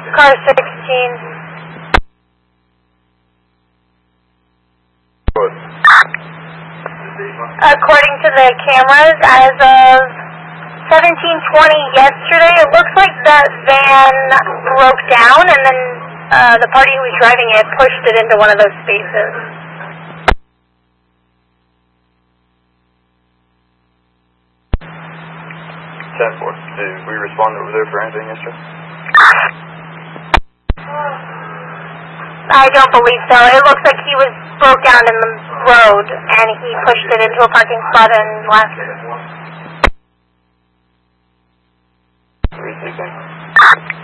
Car 16. According to the cameras, as of 17:20 yesterday, it looks like that van broke down and then the party who was driving it pushed it into one of those spaces. 10-4. Did we respond over there for anything yesterday? I don't believe so. It looks like he was broke down in the road and he pushed it into a parking spot and left. 316.